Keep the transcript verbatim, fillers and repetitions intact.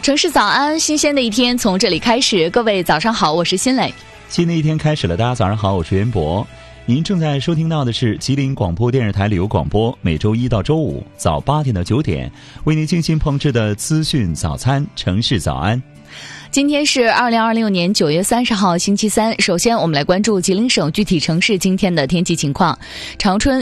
城市早安，新鲜的一天从这里开始。各位早上好，我是新磊。 新的一天开始了，大家早上好，我是袁博。您正在收听到的是吉林广播电视台旅游广播，每周一到周五早八点到九点为您精心烹制的资讯早餐城市早安。 今天是二零二六年九月三十号星期三。首先我们来关注吉林省具体城市今天的天气情况。长春